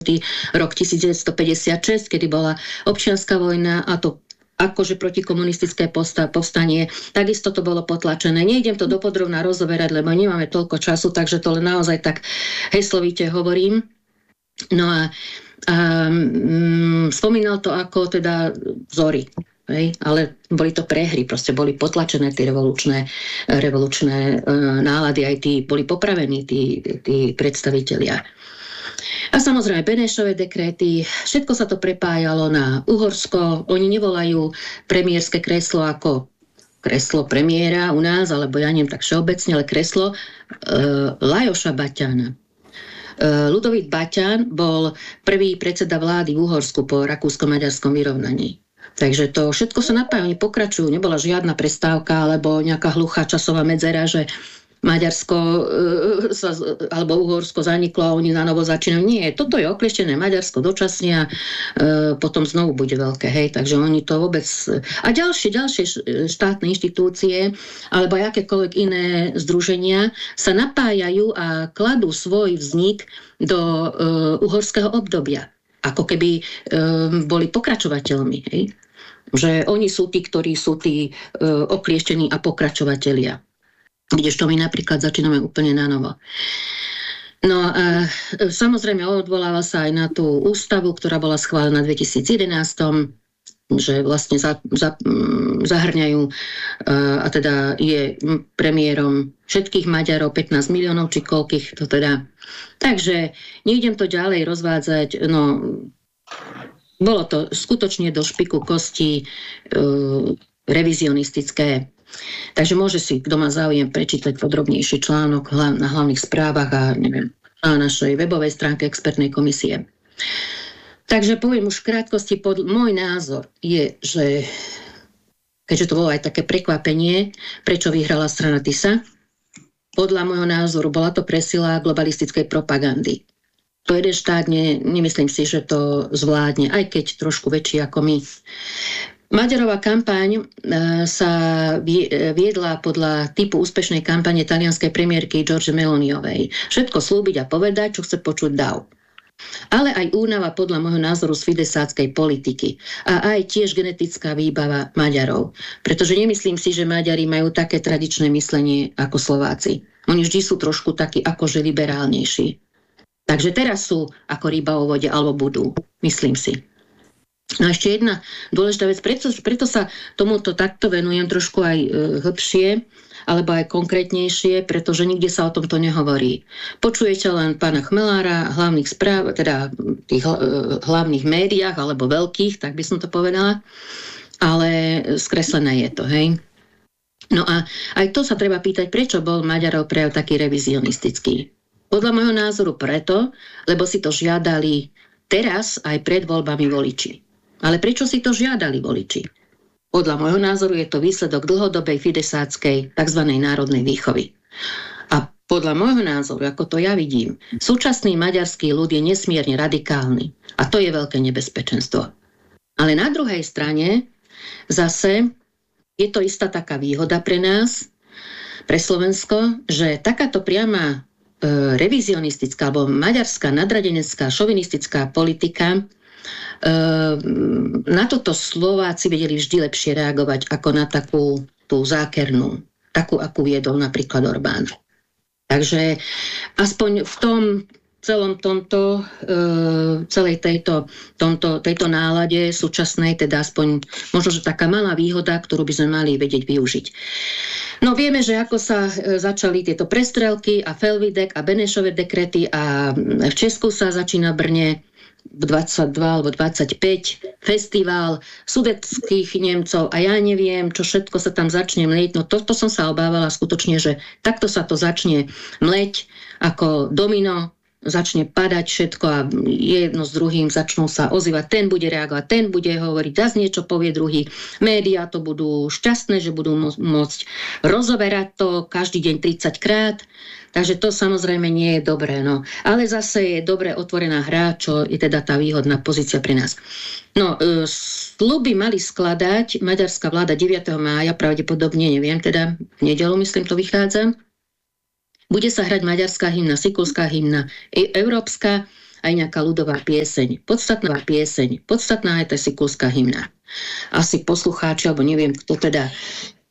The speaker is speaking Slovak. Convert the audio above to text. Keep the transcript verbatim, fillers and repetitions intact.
rok devätnásťstopäťdesiatšesť, kedy bola občianska vojna a to akože protikomunistické povstanie, takisto to bolo potlačené. Nejdem to dopodrobná rozoberať, lebo nemáme toľko času, takže to len naozaj tak heslovite hovorím. No a, a mm, spomínal to ako teda vzory, hej? Ale boli to prehry, proste boli potlačené tie revolučné, revolučné e, nálady, aj tí boli popravení tí, tí predstavitelia. A samozrejme Benešové dekréty, všetko sa to prepájalo na Uhorsko. Oni nevolajú premiérske kreslo ako kreslo premiéra u nás, alebo ja neviem tak všeobecne, ale kreslo e, Lajoša Baťana. E, Ľudovít Baťan bol prvý predseda vlády v Uhorsku po rakúsko-maďarskom vyrovnaní. Takže to všetko sa napája, oni pokračujú, nebola žiadna prestávka alebo nejaká hluchá časová medzera, že Maďarsko e, sa, alebo Uhorsko zaniklo a oni na novo začínajú. Nie, toto je oklieštené Maďarsko dočasne a e, potom znovu bude veľké, hej, takže oni to vôbec... A ďalšie, ďalšie štátne inštitúcie alebo akékoľvek iné združenia sa napájajú a kladú svoj vznik do e, uhorského obdobia. Ako keby e, boli pokračovateľmi, hej. Že oni sú tí, ktorí sú tí e, oklieštení a pokračovatelia. Kdežto my napríklad začíname úplne na novo. No a samozrejme odvoláva sa aj na tú ústavu, ktorá bola schválená v dvetisícjedenásť, že vlastne za, za, zahrňajú a teda je premiérom všetkých Maďarov, pätnásť miliónov, či koľkých to teda. Takže nejdem to ďalej rozvádzať, no bolo to skutočne do špiku kosti e, revizionistické. Takže môže si, kto má záujem, prečítať podrobnejší článok na hlavných správach a neviem, na našej webovej stránke expertnej komisie. Takže poviem už v krátkosti, pod, môj názor je, že keďže to bolo aj také prekvapenie, prečo vyhrala strana TISA, podľa môjho názoru bola to presila globalistickej propagandy. To jeden štát, ne, nemyslím si, že to zvládne, aj keď trošku väčší ako my. Maďarová kampaň sa viedla podľa typu úspešnej kampane talianskej premiérky Giorgie Meloniovej. Všetko slúbiť a povedať, čo chce počuť dav. Ale aj únava podľa môjho názoru z fidesáckej politiky a aj tiež genetická výbava Maďarov. Pretože nemyslím si, že Maďari majú také tradičné myslenie ako Slováci. Oni vždy sú trošku takí akože liberálnejší. Takže teraz sú ako ryba o vode, alebo budú. Myslím si. No a ešte jedna dôležitá vec, preto, preto sa tomuto takto venujem trošku aj e, hĺbšie, alebo aj konkrétnejšie, pretože nikde sa o tomto nehovorí. Počujete len pána Chmelára, hlavných správ, teda tých e, hlavných médiách, alebo veľkých, tak by som to povedala, ale skreslené je to, hej. No a aj to sa treba pýtať, prečo bol Maďarov prejav taký revizionistický. Podľa môjho názoru preto, lebo si to žiadali teraz aj pred voľbami voliči. Ale prečo si to žiadali voliči? Podľa môjho názoru je to výsledok dlhodobej fidesáckej tzv. Národnej výchovy. A podľa môjho názoru, ako to ja vidím, súčasný maďarský ľud je nesmierne radikálny. A to je veľké nebezpečenstvo. Ale na druhej strane zase je to istá taká výhoda pre nás, pre Slovensko, že takáto priama e, revizionistická alebo maďarská nadradenecká šovinistická politika, na toto Slováci vedeli vždy lepšie reagovať ako na takú tú zákernú, takú, akú viedol napríklad Orbán. Takže aspoň v tom celom tomto, celej tejto, tomto, tejto nálade súčasnej, teda aspoň možno, že taká malá výhoda, ktorú by sme mali vedieť využiť. No vieme, že ako sa začali tieto prestrelky a Felvidek a Benešové dekrety a v Česku sa začína Brne dvadsaťdva alebo dvadsaťpäť festival sudetských Nemcov a ja neviem, čo všetko sa tam začne mlieť. No toto som sa obávala skutočne, že takto sa to začne mleť ako domino, začne padať všetko a jedno s druhým začnú sa ozývať. Ten bude reagovať, ten bude hovoriť, zase niečo povie druhý. Médiá to budú šťastné, že budú môcť rozoberať to každý deň tridsať krát. Takže to samozrejme nie je dobré. No. Ale zase je dobre otvorená hra, čo je teda tá výhodná pozícia pre nás. No, e, sľuby mali skladať maďarská vláda deviateho mája, pravdepodobne, neviem, teda v nedeľu, myslím, to vychádza. Bude sa hrať maďarská hymna, sikulská hymna, e- európska aj nejaká ľudová pieseň. Podstatná pieseň, podstatná je tá sikulská hymna. Asi poslucháči, alebo neviem, kto teda